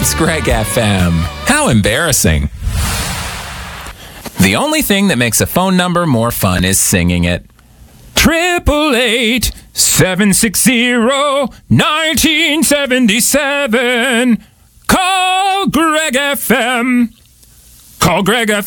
It's Greg FM. How embarrassing. The only thing that makes a phone number more fun is singing it. 888-760-1977. Call Greg FM. Call Greg FM.